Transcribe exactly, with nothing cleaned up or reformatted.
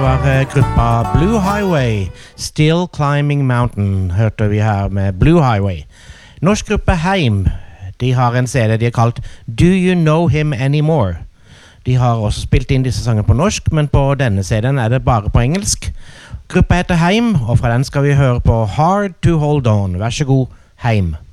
var eh, gruppa Blue Highway, Still Climbing Mountain, hørte vi her med Blue Highway. Norsk gruppe Heim, de har en C D de har kalt Do You Know Him Anymore? De har også spilt inn disse sangene på norsk, men på denne C D-en er det bare på engelsk. Gruppa heter Heim, og fra den skal vi høre på Hard to Hold On. Vær så god, Heim.